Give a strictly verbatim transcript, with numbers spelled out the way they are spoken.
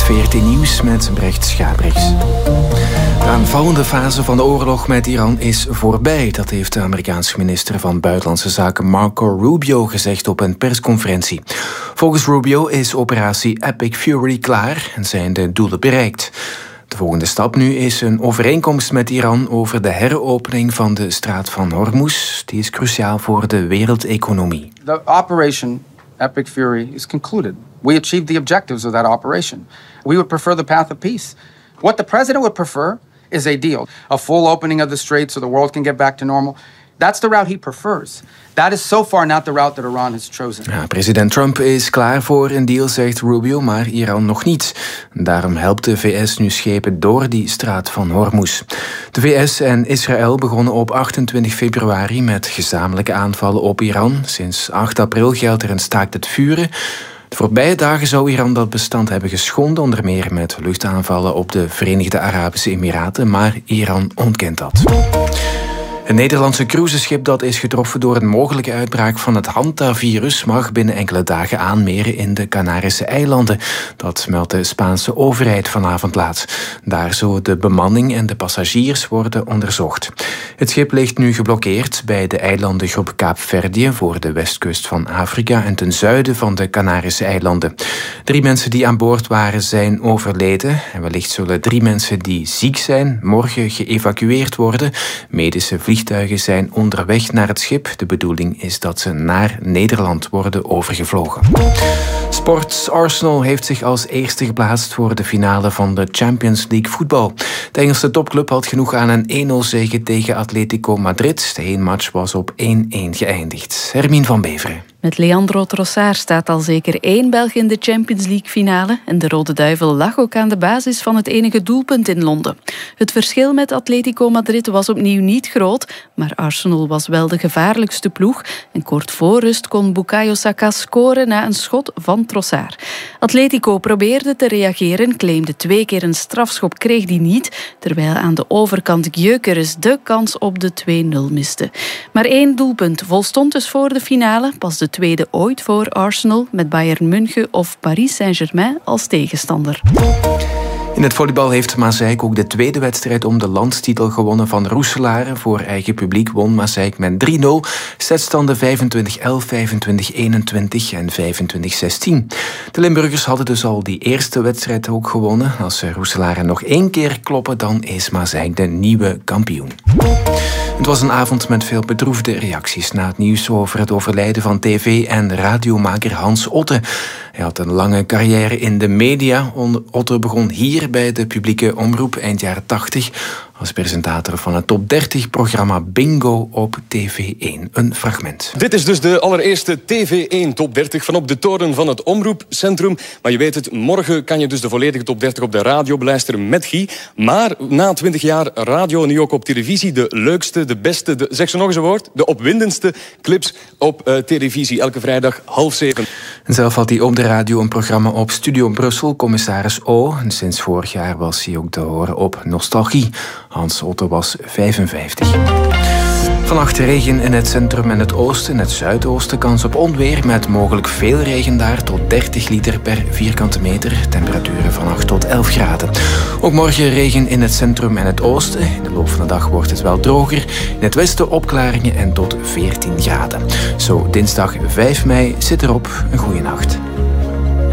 V R T Nieuws met Brecht Schabrix. De aanvallende fase van de oorlog met Iran is voorbij. Dat heeft de Amerikaanse minister van Buitenlandse Zaken Marco Rubio gezegd op een persconferentie. Volgens Rubio is operatie Epic Fury klaar en zijn de doelen bereikt. De volgende stap nu is een overeenkomst met Iran over de heropening van de straat van Hormuz. Die is cruciaal voor de wereldeconomie. The operation Epic Fury is concluded. We achieved the objectives of that operation. We would prefer the path of peace. What the president would prefer is a deal. A full opening of the strait so the world can get back to normal. That's the route he prefers. That is so far not the route that Iran has chosen. Ja, president Trump is klaar voor een deal, zegt Rubio, maar Iran nog niet. Daarom helpt de V S nu schepen door die straat van Hormuz. De V S en Israël begonnen op achtentwintig februari met gezamenlijke aanvallen op Iran. Sinds acht april geldt er een staakt het vuren. De voorbije dagen zou Iran dat bestand hebben geschonden, onder meer met luchtaanvallen op de Verenigde Arabische Emiraten, maar Iran ontkent dat. Een Nederlandse cruiseschip dat is getroffen door een mogelijke uitbraak van het Hantavirus mag binnen enkele dagen aanmeren in de Canarische eilanden. Dat meldt de Spaanse overheid vanavond laat. Daar zullen de bemanning en de passagiers worden onderzocht. Het schip ligt nu geblokkeerd bij de eilandengroep Kaapverdië voor de westkust van Afrika en ten zuiden van de Canarische eilanden. Drie mensen die aan boord waren zijn overleden en wellicht zullen drie mensen die ziek zijn morgen geëvacueerd worden. Medische vliegtuigen Vliegtuigen zijn onderweg naar het schip. De bedoeling is dat ze naar Nederland worden overgevlogen. Sport. Arsenal heeft zich als eerste geplaatst voor de finale van de Champions League voetbal. De Engelse topclub had genoeg aan een één nul zege tegen Atletico Madrid. De heenmatch was op één één geëindigd. Hermine van Beveren. Met Leandro Trossard staat al zeker één Belg in de Champions League finale en de Rode Duivel lag ook aan de basis van het enige doelpunt in Londen. Het verschil met Atletico Madrid was opnieuw niet groot, maar Arsenal was wel de gevaarlijkste ploeg en kort voor rust kon Bukayo Saka scoren na een schot van Trossard. Atletico probeerde te reageren, claimde twee keer een strafschop, kreeg die niet, terwijl aan de overkant Gyökeres de kans op de twee nul miste. Maar één doelpunt volstond dus voor de finale, pas de tweede ooit voor Arsenal met Bayern München of Paris Saint-Germain als tegenstander. In het volleybal heeft Maaseik ook de tweede wedstrijd om de landstitel gewonnen van Roeselare. Voor eigen publiek won Maaseik met drie nul. Setstanden vijfentwintig elf, vijfentwintig eenentwintig en vijfentwintig zestien. De Limburgers hadden dus al die eerste wedstrijd ook gewonnen. Als ze Roeselare nog één keer kloppen, dan is Maaseik de nieuwe kampioen. Het was een avond met veel bedroefde reacties na het nieuws over het overlijden van tv- en radiomaker Hans Otte. Hij had een lange carrière in de media. Otte begon hier bij de publieke omroep eind jaren tachtig als presentator van het top dertig-programma Bingo op T V één. Een fragment. Dit is dus de allereerste T V één top dertig van op de toren van het Omroepcentrum. Maar je weet het, morgen kan je dus de volledige top dertig op de radio beluisteren met Guy. Maar na twintig jaar radio, nu ook op televisie, de leukste, de beste, de, zeg ze nog eens een woord, de opwindendste clips op uh, televisie. Elke vrijdag half zeven. En zelf had hij op de radio een programma op Studio Brussel, Commissaris O. En sinds vorig jaar was hij ook te horen op Nostalgie. Hans Otte was vijfenvijftig. Vannacht regen in het centrum en het oosten. In het zuidoosten kans op onweer met mogelijk veel regen daar tot dertig liter per vierkante meter. Temperaturen van acht tot elf graden. Ook morgen regen in het centrum en het oosten. In de loop van de dag wordt het wel droger. In het westen opklaringen en tot veertien graden. Zo dinsdag vijf mei zit erop. Een goeie nacht.